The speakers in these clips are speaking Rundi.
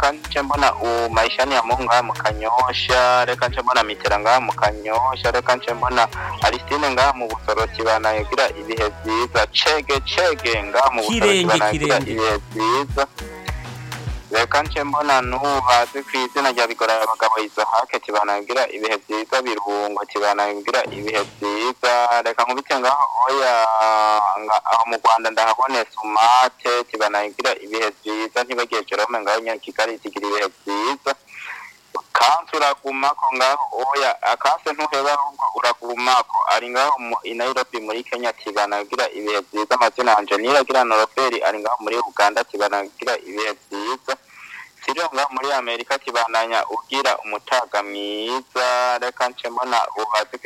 reka nce mbona maishani ya Mungu ngaha mu Kanyosha, reka nce mbona Mitera ngaha mu Kanyosha, reka nce mbona Aristine ngaha mu Busoro kibana yagira ibihe byiza, Cege ngaha mu Busoro kibana yagira ibihe byiza. Reka nce mbona nubazi kw'izina rya Bigora abagabo Isahake kibana yagira ibihe byiza, Birungo kibana yagira ibihe byiza. Reka nkubite ngaho aho mu Rwanda ndahabone Sumate kibana yagira ibihe byiza, ntibagiye Jerome ngaho Nyakigali kigira ibihe byiza. Kansi uragumako ngaho akase ntuheba ahubwo uragumako ari ngaho i Nairobi muri Kenya kibana yagira ibihe byiza. Amazina yanje niragira Noroferi ari ngaho muri Uganda kibana yagira ibihe byiza. Siriyo ngaho muri Amerika kibananya ugira umutaga mwiza. Reka nce mbona ubazi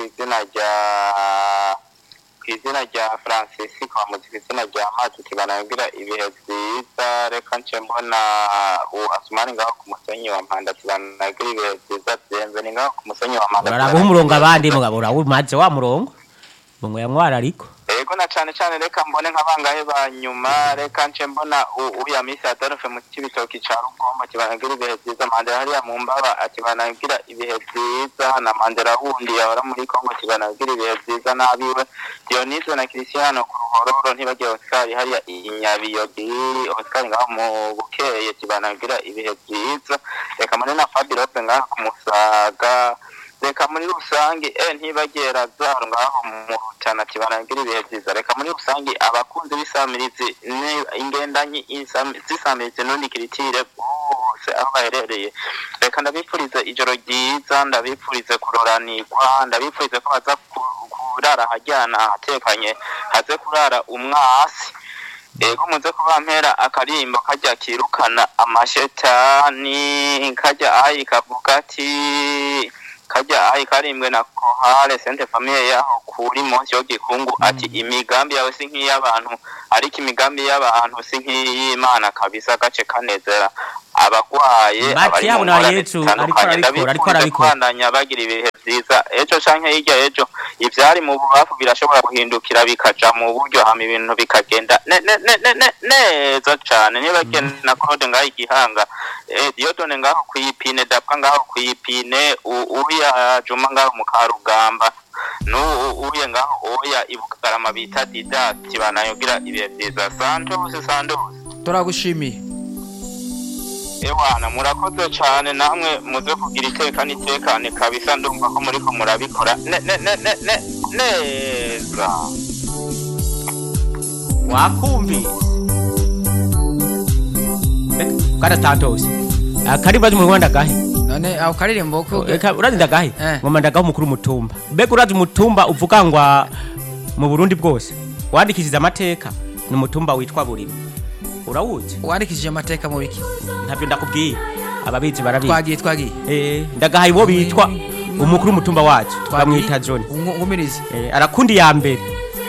kw'izina rya Francis kwa muzika izina rya Mazi kibana yagira ibihe byiza. Reka nce mbona Asumani ngaho ku musenyi wa Mpanda kibana yagira ibihe byiza. Byemve ngaho ku musenyi wa Mpanda urabuha umurongo abandi mugabo urawumaze wa murongo mwe yamwara ariko ego na cyane reka mbone nk'abangahe banyuma. Reka nce mbona uya Miss Adolphe mu Kibitoki ca Rugombo kibana yagira ibihe byiza. Mandela hariya mu Mbaba akibana yagira ibihe byiza, na Mandela wundi yahora muri Kongo kibana yagira ibihe byiza n'abiwe Dionise na Cristiano ku Ruhororo, ntibagiye Oscar hariya Inyabiyogi, Oscar ngaho mu Bukeye kibana yagira ibihe byiza. Reka mbone na Fabirope ngaho ku Musaga. Reka muri rusangi ntibagera zaro ngaho mu Rutana kibana yagira ibihe byiza. Reka muri rusangi abakunzi b'isamirizi ingendanyi z'isamirizi none kiritire bose aho baherereye, reka ndabipfurize ijoro ryiza, ndabipfurize kuroranirwa, ndabipfurize ko baza kurara hajyana ahatekanye, haze kurara umwasi. Ego muze kubampera akarimbo kajya kirukana amashetani, kajya ayi kavuga ati kajya ayi karimbwe na Kohale Sainte Famille yaho kuri munsi yo Gikungu ati imigambi yawe si nk'iy'abantu ariko imigambi y'abantu si nk'iy'Imana kabisa, gace kanezera abagwaye abari mu Yesu ariko arabikora bagira ibihe byiza. Ejo canke hirya ejo ivyari mu bubafu birashobora guhindukira bikaja mu buryo hama ibintu bikagenda neza cane. Nibagena Claude ngaho Igihanga, Diodone ngaho kwipine, Dapfa ngaho kwipine, uya Juma ngaho mu Karugamba, uye ngaho oya Ibugarama bita Dida kibana yogira ibihe byiza. Santos turagushimiye. Ewana murakoze cyane, namwe muze kugira iteka n'itekane kabisa, ndumva ko muriko murabikora neza. Wakumbi kada Santos akaribaje mu Rwanda gahe none aho karirimbo ko urazinda gahe ngoma ndagaho mukuru mutumba. Mbega urazi mutumba uvuga ngwa mu Burundi bwose wandikishije amateka ni mutumba witwa Burimo, urawuzi wandikishije amateka mu biki? Ntabyo ndakubwiye, ababizi barabizi. Twagiye ndagahaye bo bitwa umukuru mutumba wacu bamwita John ngumirizi arakundi ya mbere